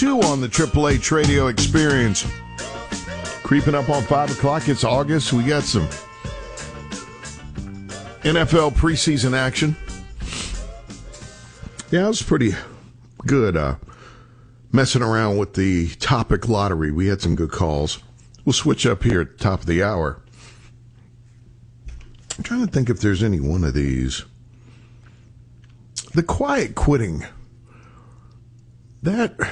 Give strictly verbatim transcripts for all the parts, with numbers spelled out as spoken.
Two on the Triple H Radio Experience. Creeping up on five o'clock. It's August. We got some N F L preseason action. Yeah, it was pretty good uh, messing around with the topic lottery. We had some good calls. We'll switch up here at the top of the hour. I'm trying to think if there's any one of these. The quiet quitting. That...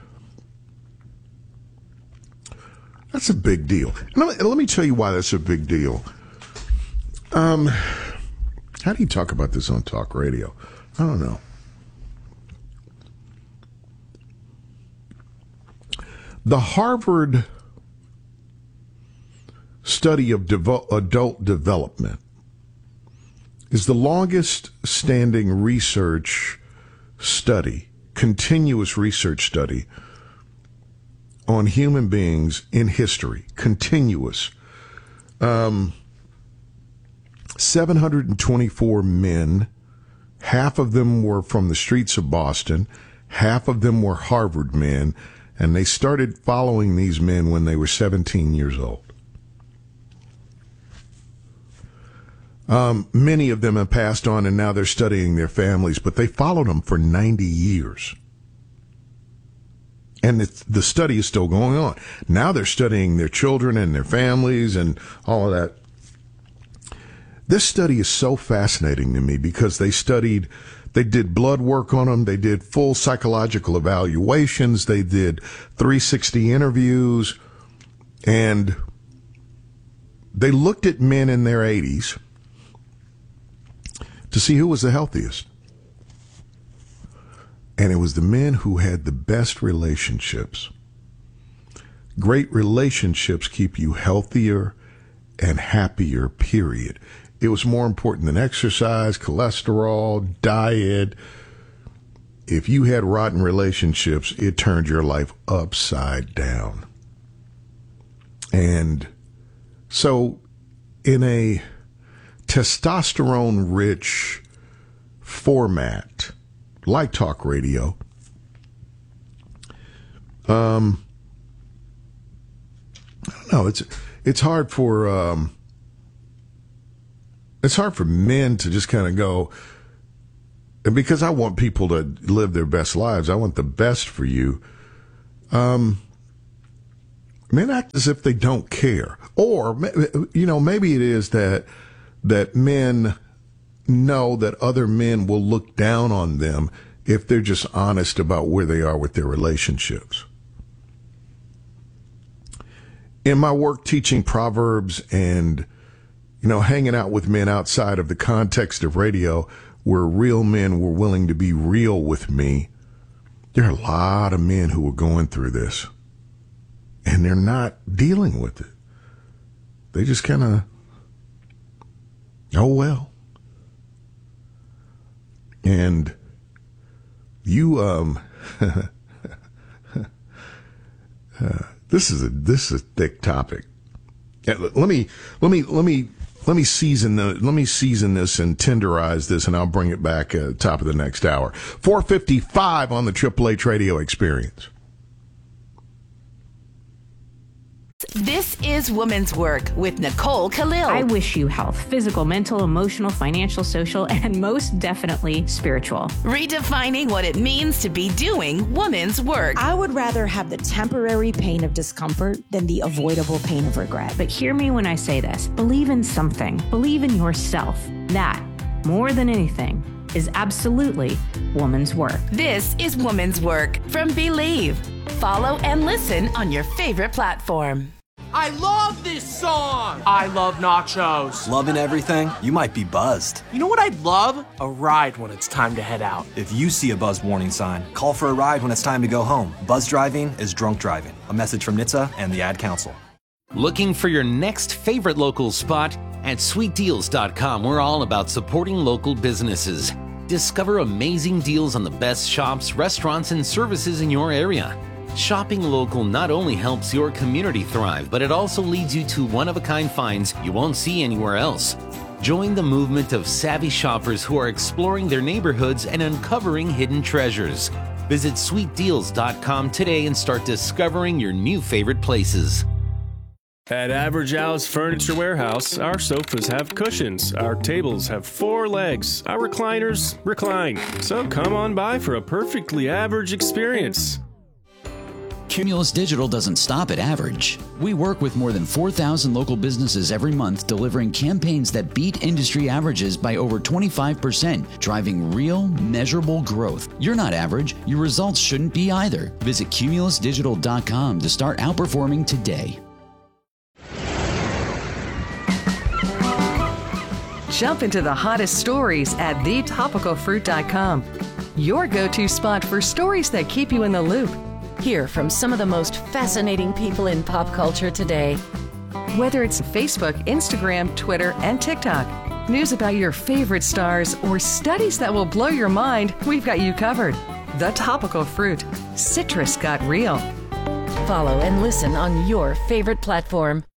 That's a big deal. Let me, let me tell you why that's a big deal. Um, how do you talk about this on talk radio? I don't know. The Harvard study of devo- adult development is the longest standing research study, continuous research study on human beings in history. Continuous. Um, seven hundred twenty-four men, half of them were from the streets of Boston, half of them were Harvard men, and they started following these men when they were seventeen years old. Um, many of them have passed on, and now they're studying their families, but they followed them for ninety years. And it's, the study is still going on. Now they're studying their children and their families and all of that. This study is so fascinating to me because they studied, they did blood work on them, they did full psychological evaluations, they did three sixty interviews, and they looked at men in their eighties to see who was the healthiest. And it was the men who had the best relationships. Great relationships keep you healthier and happier, period. It was more important than exercise, cholesterol, diet. If you had rotten relationships, it turned your life upside down. And so in a testosterone-rich format, like talk radio, um, I don't know. It's it's hard for um, it's hard for men to just kind of go, and because I want people to live their best lives, I want the best for you. Um, men act as if they don't care, or you know, maybe it is that that men know that other men will look down on them if they're just honest about where they are with their relationships. In my work teaching Proverbs and, you know, hanging out with men outside of the context of radio where real men were willing to be real with me, there are a lot of men who are going through this and they're not dealing with it. They just kind of, oh, well. And you, um, uh, this is a this is a thick topic. Let me let me let me let me season the let me season this and tenderize this, and I'll bring it back at the top of the next hour. four fifty-five on the Triple H Radio Experience. This is Woman's Work with Nicole Khalil. I wish you health, physical, mental, emotional, financial, social, and most definitely spiritual. Redefining what it means to be doing woman's work. I would rather have the temporary pain of discomfort than the avoidable pain of regret. But hear me when I say this. Believe in something. Believe in yourself. That, more than anything, is absolutely woman's work. This is Woman's Work from Believe. Follow and listen on your favorite platform. I love this song! I love nachos. Loving everything? You might be buzzed. You know what I'd love? A ride when it's time to head out. If you see a buzz warning sign, call for a ride when it's time to go home. Buzz driving is drunk driving. A message from N H T S A and the Ad Council. Looking for your next favorite local spot? At sweet deals dot com, we're all about supporting local businesses. Discover amazing deals on the best shops, restaurants, and services in your area. Shopping local not only helps your community thrive, but it also leads you to one-of-a-kind finds you won't see anywhere else. Join the movement of savvy shoppers who are exploring their neighborhoods and uncovering hidden treasures. Visit sweet deals dot com today and start discovering your new favorite places. At Average Al's Furniture Warehouse, our sofas have cushions, our tables have four legs, our recliners recline. So come on by for a perfectly average experience. Cumulus Digital doesn't stop at average. We work with more than four thousand local businesses every month, delivering campaigns that beat industry averages by over twenty-five percent, driving real, measurable growth. You're not average. Your results shouldn't be either. Visit cumulus digital dot com to start outperforming today. Jump into the hottest stories at the topical fruit dot com. Your go-to spot for stories that keep you in the loop. Hear from some of the most fascinating people in pop culture today. Whether it's Facebook, Instagram, Twitter, and TikTok, news about your favorite stars, or studies that will blow your mind, we've got you covered. The Topical Fruit. Citrus got real. Follow and listen on your favorite platform.